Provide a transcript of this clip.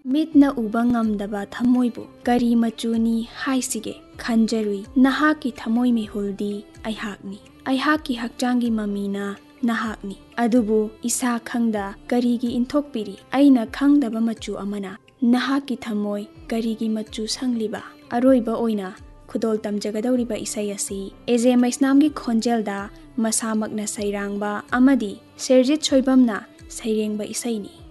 ꯃꯤꯠꯅ ꯎꯕ ꯉꯝꯗꯕ ꯊꯃꯣꯏꯕꯨ ꯀꯔꯤ ꯃꯆꯨꯅꯤ ꯍꯥꯏꯁꯤꯒꯦ ꯈꯟꯖꯔꯨꯏ ꯅꯍꯥꯛꯀꯤ ꯊꯃꯣꯏ ꯃꯤꯍꯨꯜꯗꯤ ꯑꯩꯍꯥꯛꯅꯤ ꯑꯩꯍꯥꯛꯀꯤ ꯍꯛꯆꯥꯡꯒꯤ ꯃꯃꯤꯅ ꯅꯍꯥꯛꯅꯤ ꯑꯗꯨꯕꯨ ꯏꯁꯥ ꯈꯪꯗ ꯀꯔꯤꯒꯤ ꯏꯟꯊꯣꯛꯄꯤꯔꯤ ꯑꯩꯅ ꯈꯪꯗꯕ ꯃꯆꯨ ꯑꯃꯅ ꯅꯍꯥꯛꯀꯤ ꯊꯃꯣꯏ ꯀꯔꯤꯒꯤ ꯃꯆꯨ ꯁꯪꯂꯤꯕ ꯑꯔꯣꯏꯕ ꯑꯣꯏꯅ ꯈꯨꯗꯣꯜ ꯇꯝꯖꯒꯗꯧꯔꯤꯕ ꯏꯁꯩ ꯑꯁꯤ ꯑꯦꯖꯦ ꯃꯩꯁꯅꯥꯝꯒꯤ ꯈꯣꯟꯖꯦꯜꯗ ꯃꯁꯥꯃꯛꯅ ꯁꯩꯔꯥꯡꯕ ꯑꯃꯗꯤ ꯁꯦꯔꯖꯤꯠ ꯁꯣꯏꯕꯝꯅ ꯁꯩꯔꯦꯡꯕ ꯏꯁꯩꯅꯤ